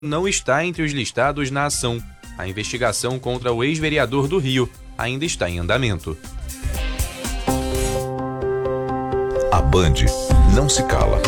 não está entre os listados na ação. A investigação contra o ex-vereador do Rio ainda está em andamento. A Band não se cala.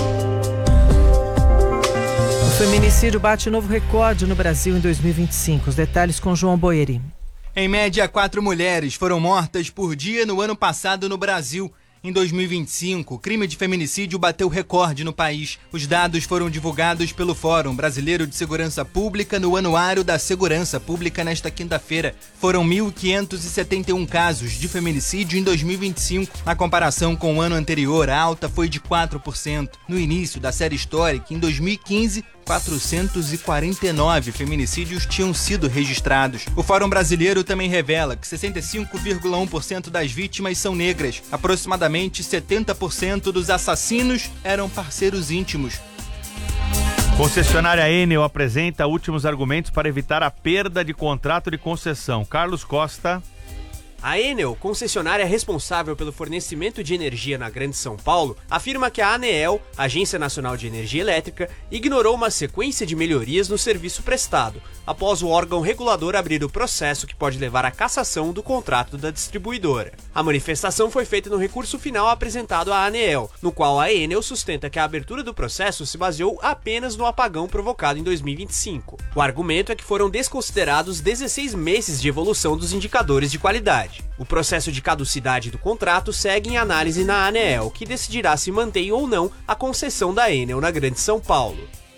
O feminicídio bate novo recorde no Brasil em 2025. Os detalhes com João Boeri. Em média, 4 mulheres foram mortas por dia no ano passado no Brasil. Em 2025, o crime de feminicídio bateu recorde no país. Os dados foram divulgados pelo Fórum Brasileiro de Segurança Pública no Anuário da Segurança Pública nesta quinta-feira. Foram 1.571 casos de feminicídio em 2025. Na comparação com o ano anterior, a alta foi de 4%. No início da série histórica, em 2015, 449 feminicídios tinham sido registrados. O Fórum Brasileiro também revela que 65,1% das vítimas são negras. Aproximadamente 70% dos assassinos eram parceiros íntimos. Concessionária Enel apresenta últimos argumentos para evitar a perda de contrato de concessão. Carlos Costa. A Enel, concessionária responsável pelo fornecimento de energia na Grande São Paulo, afirma que a ANEEL, Agência Nacional de Energia Elétrica, ignorou uma sequência de melhorias no serviço prestado, após o órgão regulador abrir o processo que pode levar à cassação do contrato da distribuidora. A manifestação foi feita no recurso final apresentado à ANEEL, no qual a Enel sustenta que a abertura do processo se baseou apenas no apagão provocado em 2025. O argumento é que foram desconsiderados 16 meses de evolução dos indicadores de qualidade. O processo de caducidade do contrato segue em análise na ANEEL, que decidirá se mantém ou não a concessão da Enel na Grande São Paulo.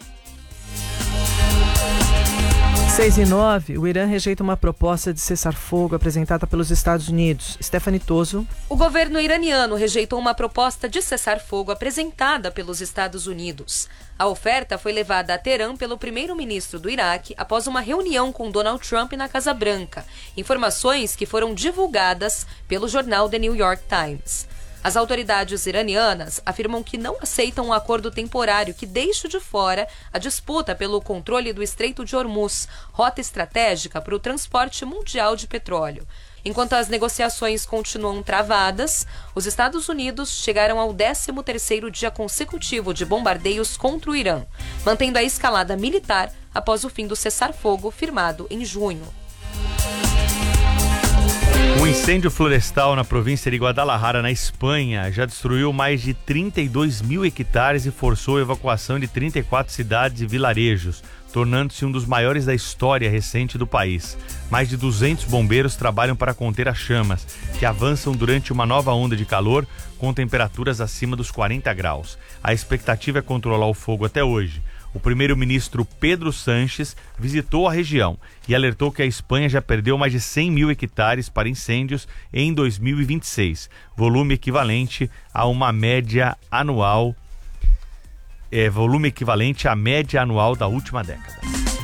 6:09, o Irã rejeita uma proposta de cessar-fogo apresentada pelos Estados Unidos. Stephanie Toso. O governo iraniano rejeitou uma proposta de cessar-fogo apresentada pelos Estados Unidos. A oferta foi levada a Teherã pelo primeiro-ministro do Iraque após uma reunião com Donald Trump na Casa Branca. Informações que foram divulgadas pelo jornal The New York Times. As autoridades iranianas afirmam que não aceitam um acordo temporário que deixe de fora a disputa pelo controle do Estreito de Hormuz, rota estratégica para o transporte mundial de petróleo. Enquanto as negociações continuam travadas, os Estados Unidos chegaram ao 13º dia consecutivo de bombardeios contra o Irã, mantendo a escalada militar após o fim do cessar-fogo firmado em junho. Um incêndio florestal na província de Guadalajara, na Espanha, já destruiu mais de 32 mil hectares e forçou a evacuação de 34 cidades e vilarejos, tornando-se um dos maiores da história recente do país. Mais de 200 bombeiros trabalham para conter as chamas, que avançam durante uma nova onda de calor com temperaturas acima dos 40 graus. A expectativa é controlar o fogo até hoje. O primeiro-ministro Pedro Sánchez visitou a região e alertou que a Espanha já perdeu mais de 100 mil hectares para incêndios em 2026, volume equivalente a uma média anual, à média anual da última década.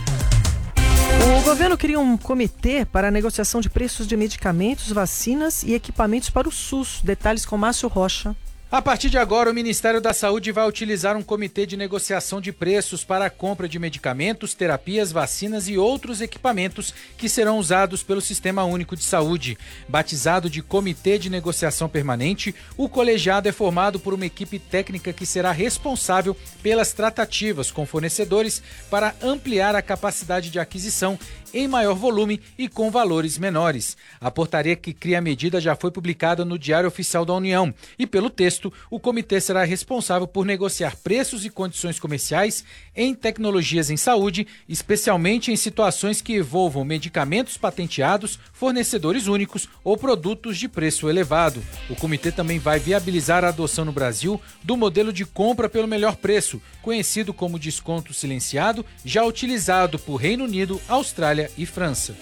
O governo cria um comitê para a negociação de preços de medicamentos, vacinas e equipamentos para o SUS. Detalhes com Márcio Rocha. A partir de agora, o Ministério da Saúde vai utilizar um comitê de negociação de preços para a compra de medicamentos, terapias, vacinas e outros equipamentos que serão usados pelo Sistema Único de Saúde. Batizado de Comitê de Negociação Permanente, o colegiado é formado por uma equipe técnica que será responsável pelas tratativas com fornecedores para ampliar a capacidade de aquisição em maior volume e com valores menores. A portaria que cria a medida já foi publicada no Diário Oficial da União e, pelo texto, o comitê será responsável por negociar preços e condições comerciais em tecnologias em saúde, especialmente em situações que envolvam medicamentos patenteados, fornecedores únicos ou produtos de preço elevado. O comitê também vai viabilizar a adoção no Brasil do modelo de compra pelo melhor preço, conhecido como desconto silenciado, já utilizado por Reino Unido, Austrália e França.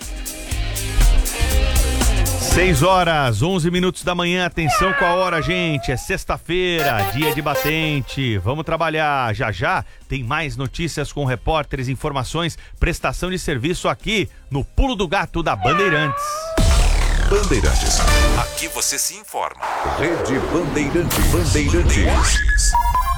6h11 da manhã, atenção com a hora, gente, é sexta-feira, dia de batente, vamos trabalhar, já tem mais notícias com repórteres, informações, prestação de serviço aqui no Pulo do Gato da Bandeirantes. Bandeirantes, aqui você se informa. Rede Bandeirantes.